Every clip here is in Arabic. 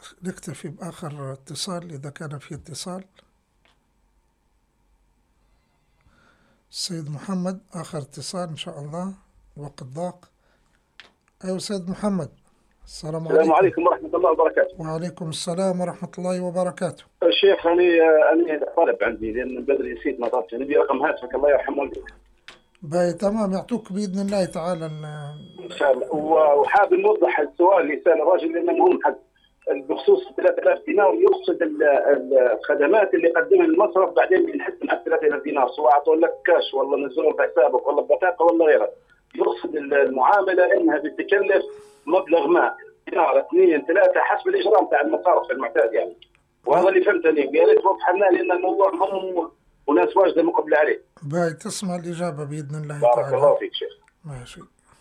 نكتفي بآخر اتصال إذا كان في اتصال. السيد محمد آخر اتصال إن شاء الله، وقت ضاق. أيوة سيد محمد، السلام عليكم. السلام عليكم ورحمة الله وبركاته. وعليكم السلام ورحمة الله وبركاته. الشيخ أنا طلب عندي لأن بدري نسيت ما طلبت، نبي رقم هاتفك الله يرحم والديك. باي تمام، يعطوك بإذن الله تعالى إن شاء الله. وحاب نوضح السؤال اللي سأل الراجل لأنه مهم حد بخصوص 3000 دينار، يقصد الخدمات اللي قدمها المصرف بعدين بنحسب على 3000 دينار، سواء أعطوا لك كاش ولا نزلوا في حسابك ولا بطاقة ولا غيرها. يقصد المعاملة إنها بتكلف مبلغ ما، دينار 2 3 حسب الإجراء بتاع المصارف المعتاد يعني. وهذا اللي فهمتني، يا ريت توضح لنا لأن الموضوع مهم وناس واجدة مقبل عليه. باي تسمع الإجابة بإذن الله بارك تعالى. الله فيك شيخ. ماشي.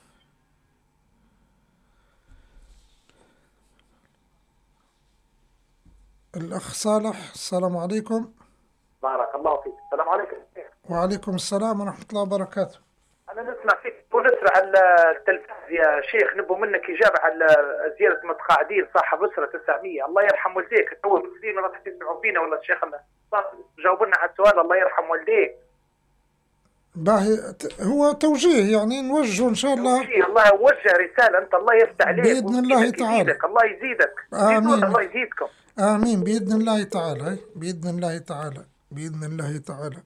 الأخ صالح، السلام عليكم. بارك الله فيك. السلام عليكم. وعليكم السلام ورحمة الله وبركاته. أنا نسمع فيك ونسمع على التلفاز يا شيخ، نبو منك إجابة على زيارة متقاعدين صاحب أسرة 900. الله يرحم والديك، تو مسلمين ما راح تسمعوا فينا ولا الشيخ جاوبنا على السؤال. الله يرحم والديك. باهي، هو توجيه يعني نوجه إن شاء الله. توجيه، الله وجه رسالة أنت، الله يفتح عليك بإذن الله تعالى. يزيدك. الله يزيدك. آمين. الله يزيدكم. آمين بإذن الله تعالى. بإذن الله تعالى. بإذن الله تعالى.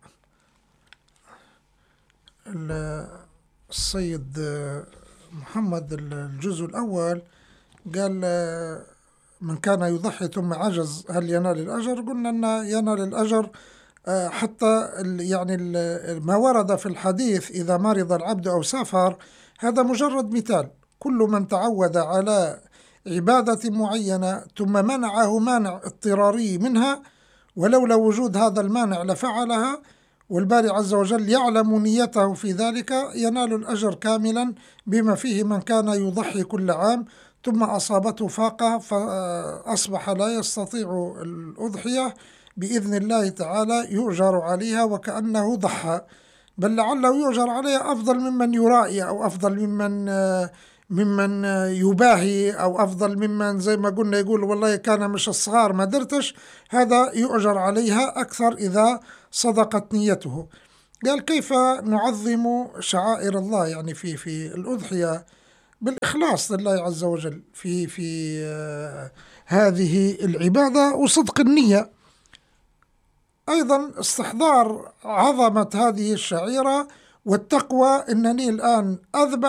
السيد محمد الجزء الأول قال من كان يضحي ثم عجز هل ينال الأجر؟ قلنا أن ينال الأجر حتى يعني ما ورد في الحديث إذا مرض العبد أو سافر، هذا مجرد مثال. كل من تعود على عبادة معينة ثم منعه مانع اضطراري منها، ولولا وجود هذا المانع لفعلها، والباري عز وجل يعلم نيته في ذلك، ينال الأجر كاملا بما فيه من كان يضحي كل عام ثم أصابته فاقة فأصبح لا يستطيع الأضحية، بإذن الله تعالى يؤجر عليها وكأنه ضحى، بل لعله يؤجر عليها أفضل ممن يرائي، أو أفضل ممن يباهي، أو أفضل ممن زي ما قلنا يقول والله كان مش الصغار ما درتش، هذا يؤجر عليها أكثر إذا صدقت نيته. قال كيف نعظم شعائر الله يعني في الأضحية بالإخلاص لله عز وجل في هذه العبادة وصدق النية. أيضا استحضار عظمة هذه الشعيرة والتقوى، إنني الآن أذبح